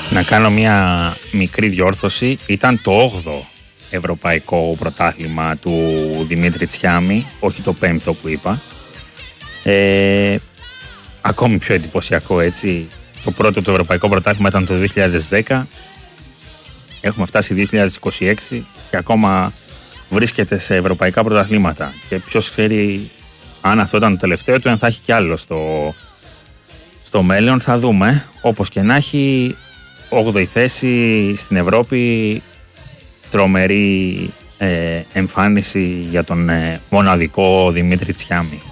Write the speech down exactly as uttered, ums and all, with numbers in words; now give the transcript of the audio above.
Να κάνω μια μικρή διόρθωση. Ήταν το όγδοο ευρωπαϊκό πρωτάθλημα του Δημήτρη Τσιάμι, όχι το πέμπτο που είπα. Ε, ακόμη πιο εντυπωσιακό, έτσι. Το πρώτο του ευρωπαϊκό πρωτάθλημα ήταν το δύο χιλιάδες δέκα. Έχουμε φτάσει δύο χιλιάδες είκοσι έξι και ακόμα βρίσκεται σε ευρωπαϊκά πρωταθλήματα. Και ποιος ξέρει αν αυτό ήταν το τελευταίο του, αν θα έχει κι άλλο στο, στο μέλλον. Θα δούμε. Όπως και να έχει, όγδοη θέση στην Ευρώπη, τρομερή ε, εμφάνιση για τον ε, μοναδικό Δημήτρη Τσιάμι.